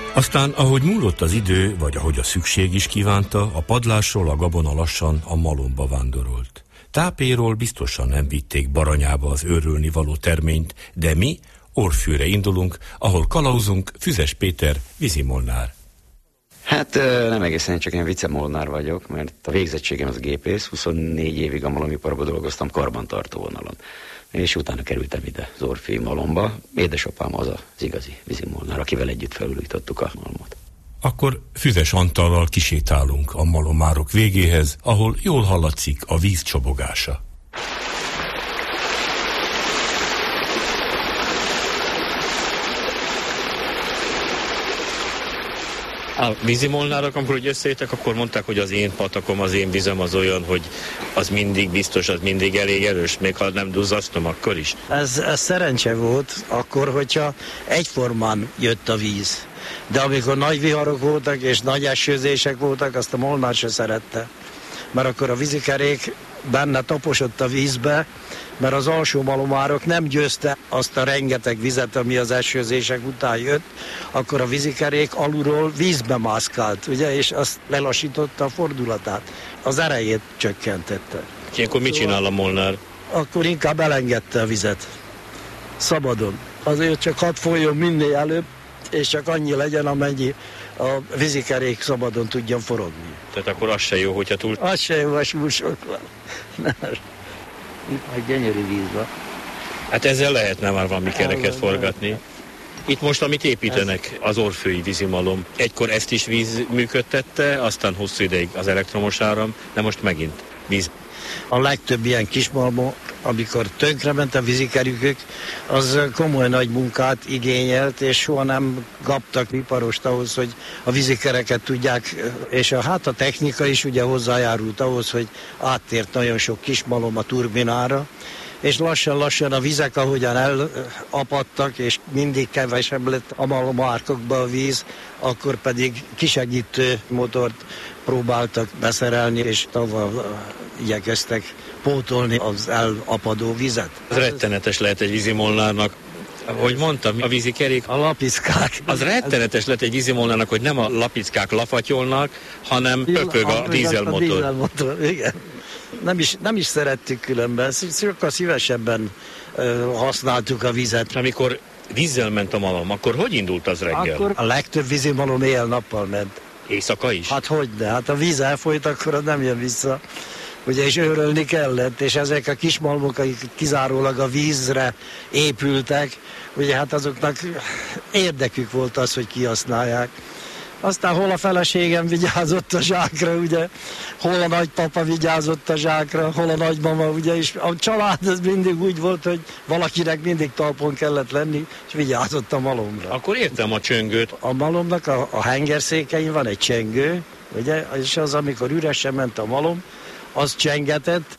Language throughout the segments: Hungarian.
Aztán, ahogy múlott az idő, vagy ahogy a szükség is kívánta, a padlásról a gabona lassan a malomba vándorolt. Tápéról biztosan nem vitték Baranyába az őrölni való terményt, de mi Orfűre indulunk, ahol kalauzunk Füzes Péter vízimolnár. Hát nem egészen, csak én vicemolnár vagyok, mert a végzettségem az gépész, 24 évig a malomiparban dolgoztam karbantartó vonalon. És utána kerültem ide az Orfűi malomba. Édesapám az igazi vízimolnár, akivel együtt felújítottuk a malmot. Akkor Füzes Antallal kisétálunk a malomárok végéhez, ahol jól hallatszik a víz csobogása. A vízimolnárok, amikor úgy összejöttek, akkor mondták, hogy az én patakom, az én vizem az olyan, hogy az mindig biztos, az mindig elég erős, még ha nem duzzasztom, akkor is. Ez szerencse volt akkor, hogyha egyformán jött a víz. De amikor nagy viharok voltak és nagy esőzések voltak, azt a molnár se szerette. Mert akkor a vízikerék benne taposott a vízbe, mert az alsó malomárok nem győzte azt a rengeteg vizet, ami az esőzések után jött, akkor a vízikerék alulról vízbe mászkált, ugye, és azt lelassította a fordulatát. Az erejét csökkentette. Ilyenkor mit csinál a molnár? Akkor inkább elengedte a vizet. Szabadon. Azért csak hadd folyjon minél előbb, és csak annyi legyen, amennyi a vízikerék szabadon tudjon forogni. Tehát akkor az se jó, hogyha túl... Az se jó, az túl sok van. Itt meg gyönyörű víz van. Hát ezzel lehetne már valami kereket forgatni. Itt most, amit építenek, az Orfűi vízimalom, egykor ezt is víz működtette, aztán hosszú ideig az elektromos áram, de most megint víz. A legtöbb ilyen kismalmon, amikor tönkrement a vízikerükök, az komoly nagy munkát igényelt, és soha nem kaptak iparost ahhoz, hogy a vízikereket tudják, és a technika is ugye hozzájárult ahhoz, hogy áttért nagyon sok kismalom a turbinára, és lassan-lassan a vizek, ahogyan elapadtak, és mindig kevesebb lett a malomárkokba a víz, akkor pedig kisegítő motort próbáltak beszerelni, és tavaly igyekeztek pótolni az elapadó vizet. Ez rettenetes lehet egy vízimolnárnak. Ahogy mondtam, a vízikerék... A lapickák. Az rettenetes lehet egy vízimolnárnak, hogy nem a lapickák lafatyolnak, hanem pöpög a dízelmotor. A dízelmotor, igen. Nem is szerettük különben, sokkal szívesebben használtuk a vizet. Amikor vízzel ment a malom, akkor hogy indult az reggel? Akkor a legtöbb vízimalom éjjel-nappal ment. Éjszaka is? Hát hogyne, hát a víz elfolyt, akkor az nem jön vissza. Ugye, és őrölni kellett, és ezek a kismalmok, akik kizárólag a vízre épültek, ugye hát azoknak érdekük volt az, hogy kihasználják. Aztán hol a feleségem vigyázott a zsákra, ugye, hol a nagypapa vigyázott a zsákra, hol a nagymama, ugye, és a család ez mindig úgy volt, hogy valakinek mindig talpon kellett lenni, és vigyázott a malomra. Akkor értem a csöngőt. A malomnak a hengerszékein van egy csengő, ugye, és az, amikor üresen ment a malom, az csengetett.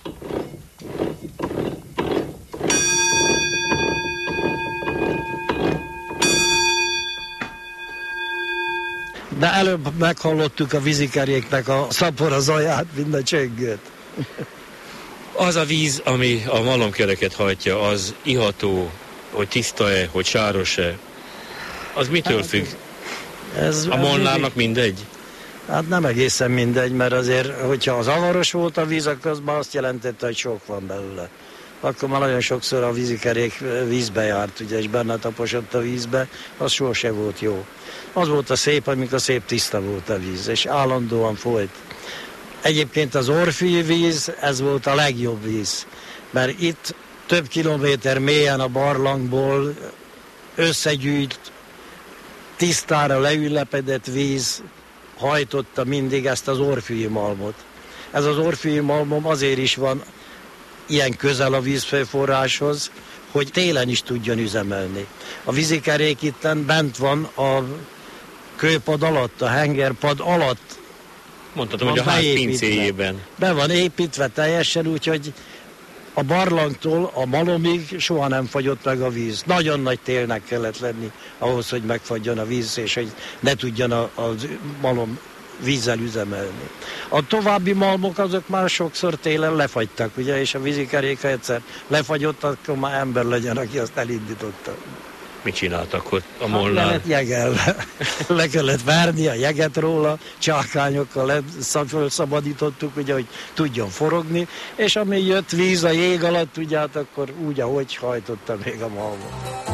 De előbb meghallottuk a vízikeréknek a szapora zaját, mint a csengőt. Az a víz, ami a malomkereket hajtja, az iható, hogy tiszta-e, hogy sáros-e, az mitől függ? A molnárnak mindegy? Hát nem egészen mindegy, mert azért, hogyha az zavaros volt a víz, akkor az azt jelentette, hogy sok van belőle. Akkor már nagyon sokszor a vízikerék vízbe járt, ugye, és benne taposott a vízbe, az sohasem volt jó. Az volt a szép, amikor szép tiszta volt a víz, és állandóan folyt. Egyébként az Orfűi víz, ez volt a legjobb víz, mert itt több kilométer mélyen a barlangból összegyűjt, tisztára leülepedett víz hajtotta mindig ezt az Orfűi malmot. Ez az Orfűi malmom azért is van ilyen közel a vízforráshoz, hogy télen is tudjon üzemelni. A vízikerék itten bent van a kőpad alatt, a hengerpad alatt. Mondhatom, hogy a ház pincéjében. Be van építve teljesen, úgyhogy a barlangtól a malomig soha nem fagyott meg a víz. Nagyon nagy télnek kellett lenni ahhoz, hogy megfagyjon a víz, és hogy ne tudjon a malom vízzel üzemelni. A további malmok azok már sokszor télen lefagytak, ugye, és a vízikerék egyszer lefagyott, akkor már ember legyen, aki azt elindította. Mit csináltak ott a Molnál? Jegelve. Le kellett verni a jeget róla, csákányokkal felszabadítottuk, ugye, hogy tudjon forogni, és ami jött víz a jég alatt, ugye, hát akkor úgy, ahogy hajtotta még a malmot.